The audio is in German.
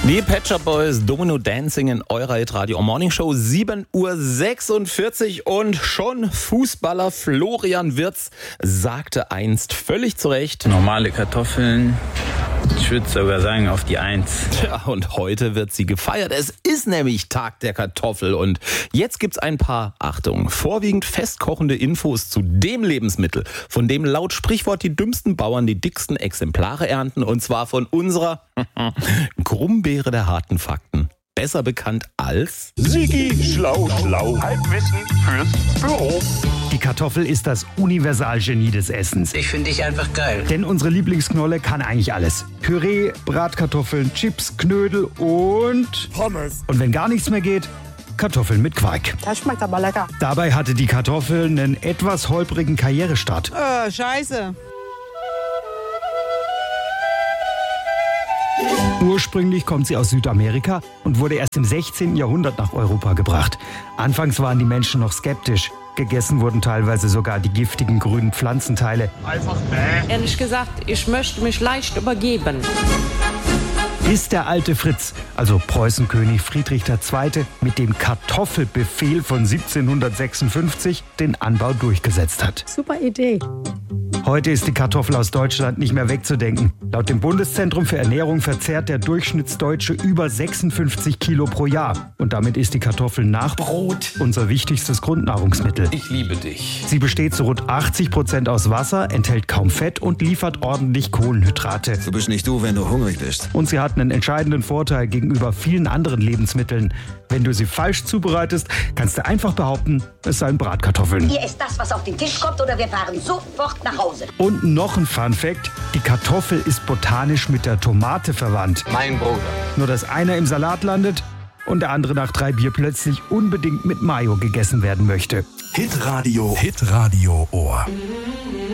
Die Pet Shop Boys, Domino Dancing in eurer Hit-Radio Morning Show, 7:46 Uhr und schon Fußballer Florian Wirtz sagte einst völlig zu Recht: Normale Kartoffeln, ich würde sogar sagen auf die 1. Tja, und heute wird sie gefeiert. Es ist nämlich Tag der Kartoffel und jetzt gibt's ein paar, Achtung, vorwiegend festkochende Infos zu dem Lebensmittel, von dem laut Sprichwort die dümmsten Bauern die dicksten Exemplare ernten, und zwar von unserer Grumbeere der harten Fakten. Besser bekannt als Sigi Schlau Schlau. Halbwissen fürs Büro. Die Kartoffel ist das Universalgenie des Essens. Ich finde dich einfach geil. Denn unsere Lieblingsknolle kann eigentlich alles. Püree, Bratkartoffeln, Chips, Knödel und Pommes. Und wenn gar nichts mehr geht, Kartoffeln mit Quark. Das schmeckt aber lecker. Dabei hatte die Kartoffel einen etwas holprigen Karrierestart. Scheiße. Ursprünglich kommt sie aus Südamerika und wurde erst im 16. Jahrhundert nach Europa gebracht. Anfangs waren die Menschen noch skeptisch. Gegessen wurden teilweise sogar die giftigen grünen Pflanzenteile. Einfach Ehrlich gesagt, ich möchte mich leicht übergeben. Bis der alte Fritz, also Preußenkönig Friedrich II., mit dem Kartoffelbefehl von 1756 den Anbau durchgesetzt hat. Super Idee. Heute ist die Kartoffel aus Deutschland nicht mehr wegzudenken. Laut dem Bundeszentrum für Ernährung verzehrt der Durchschnittsdeutsche über 56 Kilo pro Jahr. Und damit ist die Kartoffel nach Brot unser wichtigstes Grundnahrungsmittel. Ich liebe dich. Sie besteht zu rund 80% aus Wasser, enthält kaum Fett und liefert ordentlich Kohlenhydrate. Du bist nicht du, wenn du hungrig bist. Und sie hat einen entscheidenden Vorteil gegenüber vielen anderen Lebensmitteln. Wenn du sie falsch zubereitest, kannst du einfach behaupten, es seien Bratkartoffeln. Hier ist das, was auf den Tisch kommt, oder wir fahren sofort nach Hause. Und noch ein Fun-Fact: Die Kartoffel ist botanisch mit der Tomate verwandt. Mein Bruder. Nur dass einer im Salat landet und der andere nach 3 Bier plötzlich unbedingt mit Mayo gegessen werden möchte. Hit-Radio. Hit-Radio Ohr.